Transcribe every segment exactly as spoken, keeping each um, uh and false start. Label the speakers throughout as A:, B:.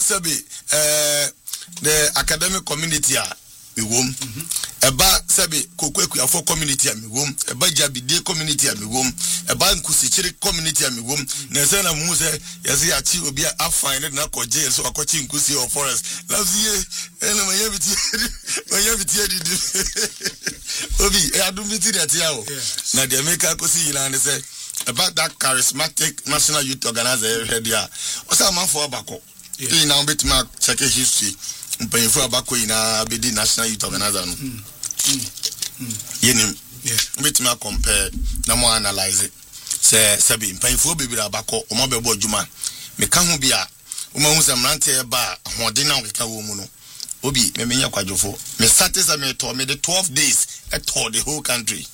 A: sabi eh the academic community a me wom eba sabi kokweku for community a me wom eba jabide community a me wom eba nkusichiri community a me wom na say na mu say yesi achi obi afine na ko jail so akochi nkusi or forest last year ene manya biti manya biti didi obi e adum biti that ya o na the make ko see ila say about that charismatic national youth organizer head ya osa man for abako e na bit ma check history mpanyefo for abako ina abedi national youth organizer no yenim bit ma compare na mo analyze say sabi mpanyefo bebiri abako o mo bebo adwuma me ka ho bia o ma hu se mrante ba hoden na weka wo mu no obi me menya kwadwofo me satisfy me to me the twelve days at the whole country.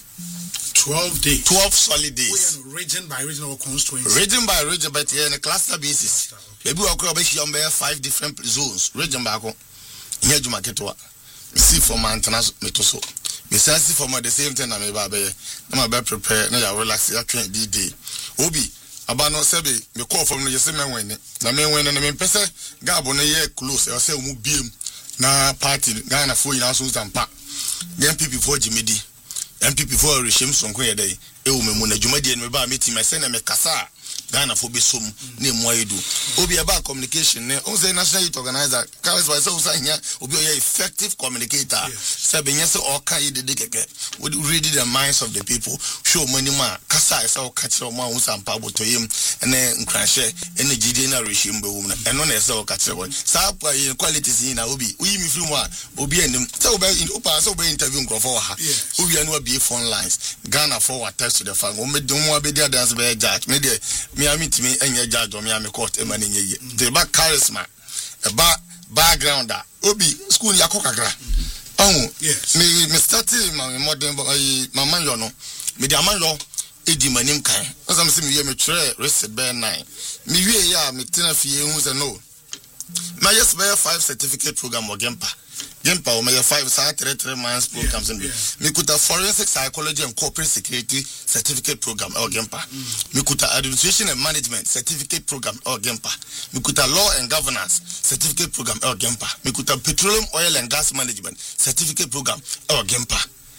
B: twelve days.
A: twelve solid days.
B: Region by region or constituency.
A: Region by region, but in a cluster basis. Maybe we could have five different zones. Region by region. Here you make it to see for my international metoso. Me sense for my the same thing. I may be. I may be prepared. Now relax. I train D day. Obi. Abano sebe. Me call from the same when. Na me when na me pese. Gabo na ye close. I say umu biem na party. Gana for you na so zampa. Then people for Jimmy D. M P P for regime sonko ye dey e wo memu na dwuma de me ba meeting me say na me kasa Ghana for be som na emu ayedu obi aba communication ne on say national youth organizer Carlos why say o say nya obi oye effective communicator say be nya say o kan ye de keke we read the minds of the people show money ma kasa say o ka kire o ma unsa mpa botoyem ene nkranhye ene gide na regime be wo na eno na say o ka kire wo sa qualities na obi uyi mi free mu a obi enim say o be opa say o be interview nkrofo ha obi anu abi phone lines Ghana for attest to the fact o me dum wa be dia dance be judge me de me amit me enye judge o me am court e ma ne nye the back charisma e ba background da obi school yakokakra oh me me started my modern mama yo no me di amanyo edi manim kan asam se me ye me try receipt be nine me wie ya me tena fie hu se no my yes be five certificate program o gempa gempa o me five sa three three months programs in me kuta forensic psychology and corporate security certificate program o gempa me kuta administration and management certificate program o gempa me kuta law and governance certificate program o gempa me kuta petroleum oil and gas management certificate program o gempa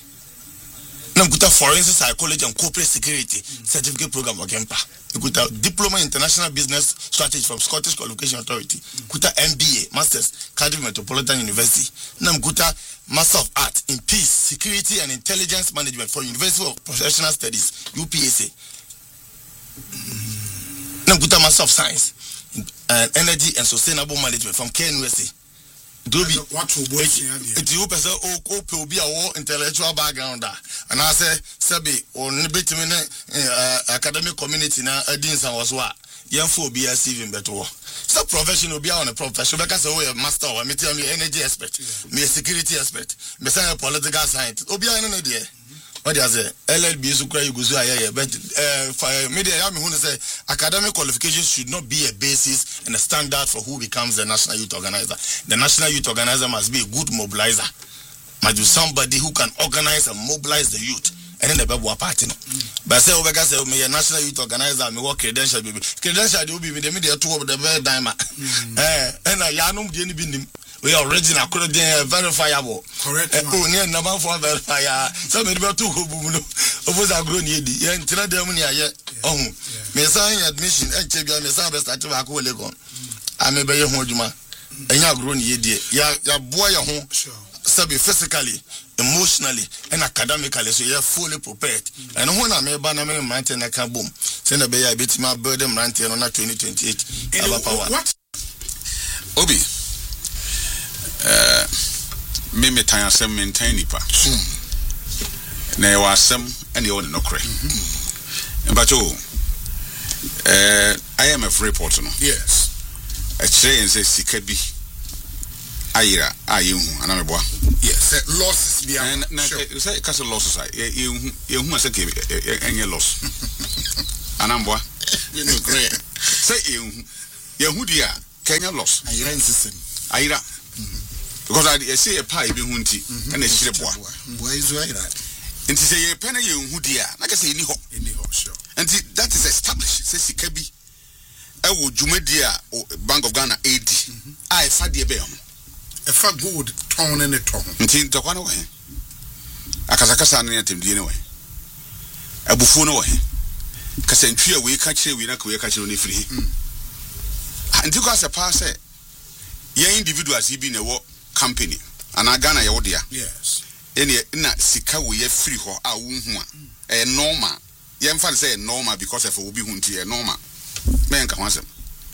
A: na kuta forensic psychology and corporate security certificate program o gempa kuta diploma in international business strategy from Scottish Qualification Authority kuta M B A masters Cardiff Metropolitan University na kuta master of art in peace security and intelligence management for University of Professional Studies U P S A na kuta master of science in uh, energy and sustainable management from K N U S A Dobi
B: what to boy
A: it you person o o pe obi a intellectual background and I say sabi on betimi na academic community na adin san was wa yemfo obi a C V beto so professional obi on a professional because we a master or me tell me energy expert me a security expert me say political science obi a no no there what they say L L B so cry you go so aye but uh for media ya me who say academic qualifications should not be a basis and a standard for who becomes the national youth organizer. The national youth organizer must be a good mobilizer, must be somebody who can organize and mobilize the youth and then the baby party no but say over say me a national youth organizer me work credential baby credential dey be me the media two of the very diamond eh and ya no dey ni bi nim we are original could verifiable correct oh near number for verifier so me be to go bu no oboza agro ni edi ye ntina dem ni aye oh me sign admission e che bia me sign be start ba ko legon ame be ye ho adwuma enya agro ni edi ya ya boa ye ho sabi physically emotionally and academically so you fully prepared and when I me ba na me maintain na ka boom say na be ya bit ma build them maintain on twenty twenty-eight aba power
C: what obi Uh, me me tan asem maintain nipa na e wasem ene o no kre mbacho eh I am a report no
B: yes
C: a train say sika bi ayira ayehu ana meboa
B: yes losses bi
C: and na say case losses ay yehu yehu ase ke enye loss ana mboa
B: you know great
C: say yehu yehu dia kenya loss
B: ayira insistem
C: ayira because I say a pie be hunti and a shireboa.
B: Why is right?
C: And to say a penny you who dear, like I say, any hope,
B: any hope, sure.
C: And that is established, says Sikabi. I would Jumedia or Bank of Ghana eighty. I fa de be am
B: e fa gold ton ne ton
C: nti ntokwa no we akasakasa ne atemdie ne we abufuo no we kasantwi a we ka kire we na ka we ka kire no firi nti ko ase pa se ye individuals bi na wo company ana Ghana ye wo dia
B: yes
C: ene na sika we ye firi ho a wo hu a e normal ye mfa say normal because of obi hu nti e normal men ka ho asem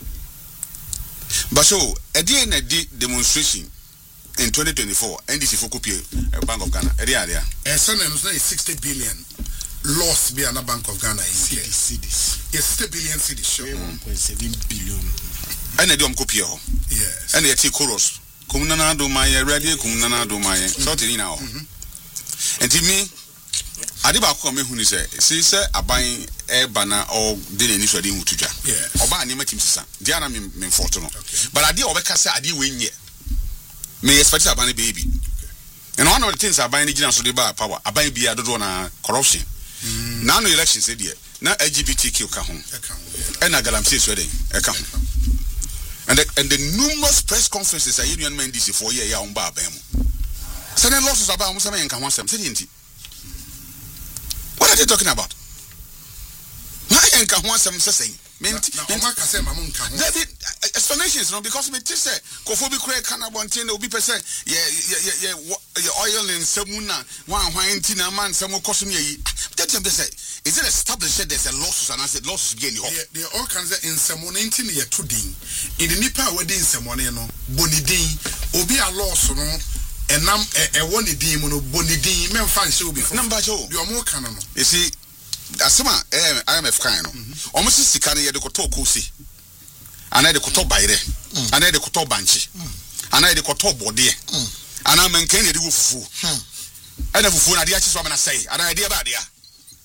C: but so e dey na di demonstration in twenty twenty-four N D C for copy Bank of Ghana e dey area
B: e say na sixty billion loss be an Bank of Ghana in cedis yes sixty billion cedis sure
D: one point seven billion
C: ene dey om copy ho
B: yes
C: ene ye chorus kumnana do maye radio kumnana do maye so tini na ho enti mi ade ba ko me hu ni se se se aban e bana o de ni so de hu tudwa
B: yes
C: oba ni matim sisa dia na me me foto no but ade obeka se ade we nye me expect aban baby and one of the things aban ni gina so de ba power aban bi adodo na corruption na no election se de na L G B T Q ka ho e na galamsey so de e ka ho and the, and the numerous press conferences are union men D C for year ya on ba aban mu se na losses about mo se me nka ho asem se de nti what are they talking about? Why ain't can one some say?
B: Now, Omar can say, "Mamun can."
C: Explanations, no, because me say, "Kofobi kure kanabontin obi pese yeah yeah yeah yeah oil in Samuna one wine tina man some costum ye." That them say, is it established that there's a losses and I said losses again?
B: They all can say in Samuna nineteen year two din in the Nipa wedding Samuna no bonidin obi a loss no. And nam a one dim no bonidin men fan show before
C: number two
B: you more can no
C: you see asema eh I M F kind no almost sika na ye de koto kosi ana de koto bayre ana de koto banchi ana de koto bode ana menken ye de fufu ana fufu na de achi so na say ana de ba de a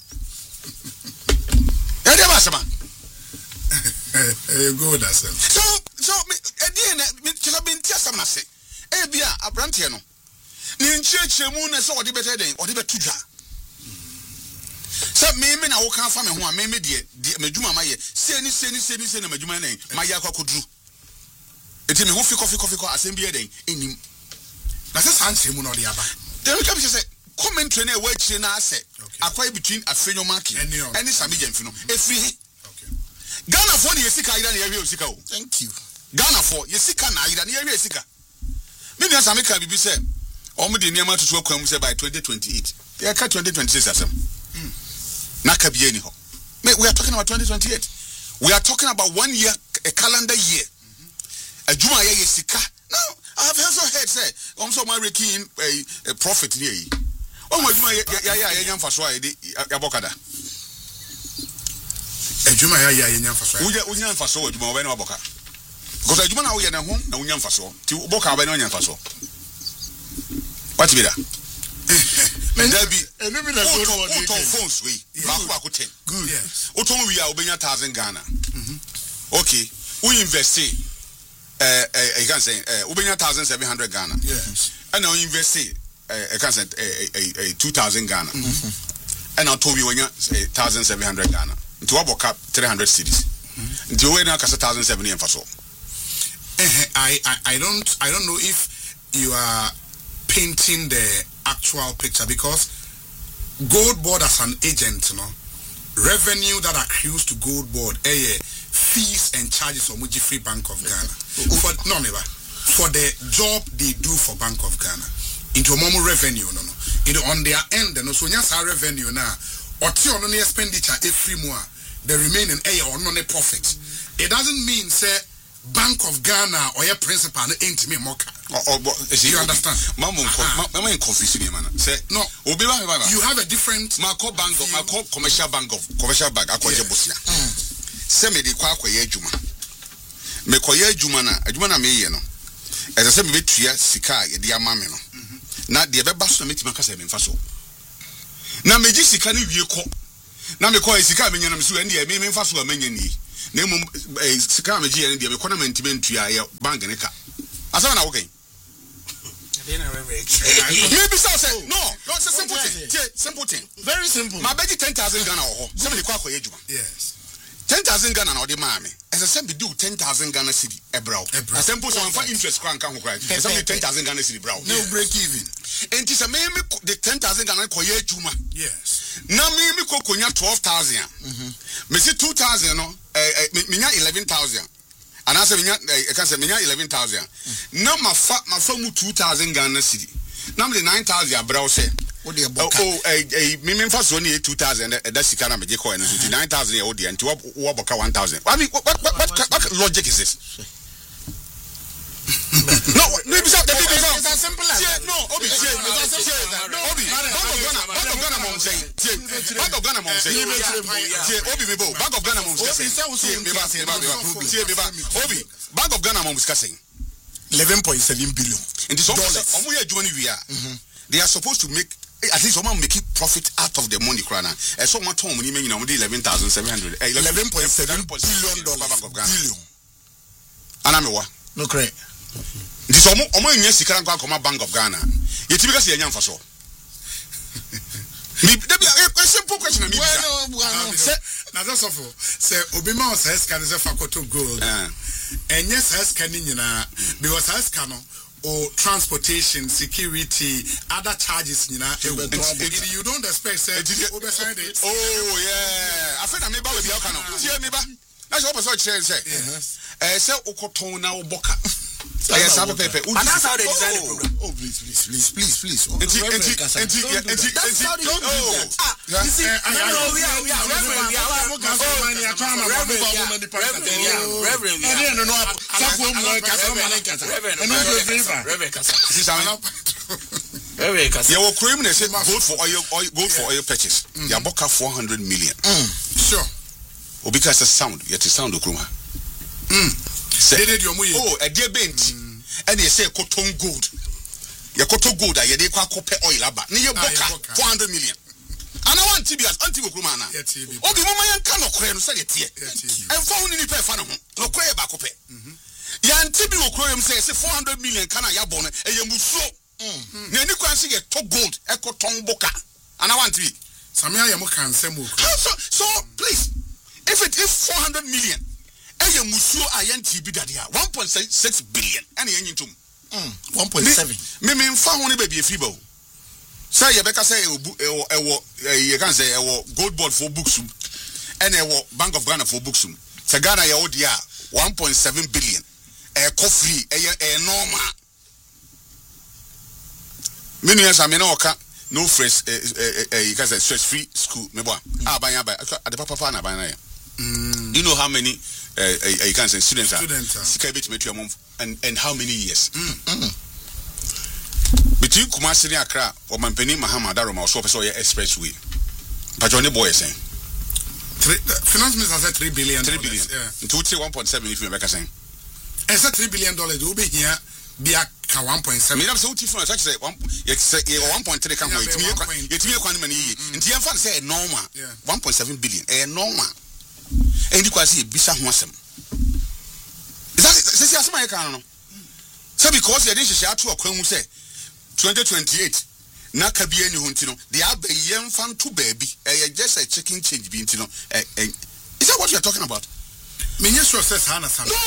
C: e de ba sama
B: eh go that so
C: so e de na me chela binti asam na say e bia abrante no ni nchiechemu na se odi bete den odi betudwa se me me na wo kan fa me ho a me me de madwuma maye se ni se ni se ni se na madwuma na maye akwakoduru eti me ho fi kofi kofi ko asem bia den enim
B: na se sanchemu no de aba
C: dem ka bi se commentary na e wa chire na ase akwai between afenyo market any samija mfi no efri
B: okay
C: Ghana for ni yesika ira na yewe osika o
D: thank you
C: Ghana for yesika na ira na yewe osika me nua samika bibi se omo de niam atutu akwam se by twenty twenty-eight ya ka twenty twenty-six asem na ka bia ni ho we are talking about twenty twenty-eight we are talking about one year a calendar year adwuma ya yesika now I have also heard say om so my reking a profit ni yi o mo adwuma ya ya ya nyamfa so a de abokada
B: adwuma ya ya nyamfa so
C: wo wo nyamfa so adwuma wo na aboka because adwuma na wo ye na ho na wo nyamfa so ti boka wo na nyamfa so what be that Maybe
D: enu bi na go no
C: one day phones we back back ten
B: good yes
C: o ton we a obenya one thousand Ghana okay we invest eh eh I can say eh obenya one thousand seven hundred Ghana
B: yes
C: and now invest eh I can say eh two thousand Ghana and now to we wenya one thousand seven hundred Ghana into aboka three hundred cedis into we na kasa one thousand seven hundred for so
B: I I I don't I don't know if you are painting the actual picture because Gold Board as an agent, you know, revenue that accrues to Gold Board, eh, fees and charges of Muji Free Bank of Ghana. For no never for the job they do for Bank of Ghana into a more revenue, no no. Into on their end, no so nyasa revenue now or ti on the expenditure every more the remaining eh or no profit. It doesn't mean say Bank of Ghana or your principal ain't me moka.
C: Oh,
B: you understand?
C: Mama, mama, in confusing man. Say
B: no.
C: You
B: have a different.
C: Marco Bank of Marco commercial bank of commercial bank. Akwa Jebusia. Say me di kwa kwa ye juma. Me kwa ye juma na juma na me ye no. Ese say me betua sika ye di ama me no. Na de be baso na metima kasa me mfa so. Na me gi sika ni wie ko. Na me kwa sika me nya na me so ndi me me mfa so ma nya ni. Na mum sika me gi ye ndi me kwa na mentime ntua ye bank ne ka. Asa na wo kan. Maybe so say no, no, it's a simple thing. Simple thing.
D: Very simple.
C: My budget ten thousand Ghana or somebody kwa kwa yejuma.
B: Yes.
C: ten thousand Ghana na odi maame as I said be do ten thousand Ghana cedi e brow asempo so for interest kran kan ho kran as I ten thousand Ghana cedi brow
B: no break even
C: enti se me me the ten thousand Ghana ko ye adwuma
B: yes
C: na me me ko konya twelve thousand mhm me see two thousand no eh me nya eleven thousand ana se me nya e kan se me nya eleven thousand na ma fa ma fa mu two thousand Ghana cedi na me nine thousand brow se oh eh eh me me fa so ni two thousand e da sika na me je ko en so nine thousand e o de enti wo boka one thousand I mean what what what, what logic is this? No, no, it's as simple as no, Obi, it's as simple as that. No, Obi, Bank of Ghana, Bank of Ghana mom say, Bank of Ghana mom say, Obi me bo, Bank of Ghana mom say, me ba say, me ba, Obi, Bank of Ghana mom is saying
A: eleven point seven billion.
C: And this dollars. Omo ye adwuma ni wi a. They are supposed to make at least someone make profit out of the money crana. And so much time money making eleven thousand seven hundred.
A: eleven point seven billion dollars.
C: Bank of Ghana.
A: Billion.
C: Anamewa.
A: No correct.
C: This omo omo nya sika nko akoma Bank of Ghana. Yetimi ka se nya mfa so. Me there be a simple question me.
B: Well, no, say na that's all. Say obima o say scan is for photo gold. And yes, has scan nyina because has scan or transportation, security, other charges, you know. If you don't expect, say, overside it.
C: Oh, yeah. I think I may buy with the Okano. See me, ba. That's what I say. Eh, say Okotona Boka. Yes, I have a paper.
D: And that's how they design the program.
A: Oh, please, please, please, please, please.
C: And that's
D: how they do that. Ah, you see, no, we are, we are, Reverend, we are, Reverend, Reverend,
C: you will claim they say vote for oil, oil, vote for oil purchase. You are book four hundred million.
B: Sure.
C: Or because the sound, yet the sound of Kruma. Oh, a dear bent. And they say cotton gold. Your cotton gold, I had a copper oil about near boca four hundred million. And I want Tibias, Antigo Krumana. Oh, the woman cannot cram say it here. And found in the pay fan, no cray back up. Yan Tibio Cram says four hundred million can I abon a yamuso. Then you can see a top gold, a cotton boca. And I want to be.
B: Samia Yamukan Semu.
C: So, please, if it is four hundred million, Aya Musu Ayan Tibi Dadia, one point six billion, and yen to
A: one point seven.
C: Me mean found only baby a feeble. Say Yabeka say, you can say, gold board for books, and a Bank of Ghana for books. Sagana Yaodia, one point seven billion, a coffee, a normal. Many years I mean, no fresh, you can say stress free school, maybe. Ah, by at the Papa by Mm. You know how many uh, uh, you can say students are students and and how many years? Mm. Mm. Between Kumasi and Accra or Mampeni Mahama Daroma or Sopesoya Expressway. But Johnny Boy is saying
B: finance minister said three billion.
C: Three billion. Yeah. To say one point seven if you make a saying.
B: And said three billion dollars will be here be a one point seven.
C: Me, I'm so different. Such say one one point three come away. It's me one money. And the infant say normal one point seven billion. A normal. And you can see Bisa Hwasem. Is that this is my canon? So because you didn't share to a queen say twenty twenty eight, Nakabi and Huntino, the Abbey young fan to baby, just a chicken change being, you know. Is that what you're talking about?
B: Minister says Hannah.
C: No,